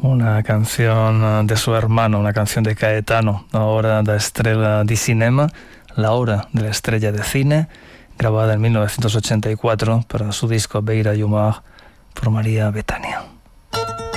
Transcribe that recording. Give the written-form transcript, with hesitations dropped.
Una canción de su hermano, una canción de Caetano, ahora da estrella di cinema, La hora de la estrella de cine, grabada en 1984 para su disco Beira y Humor por María Betania.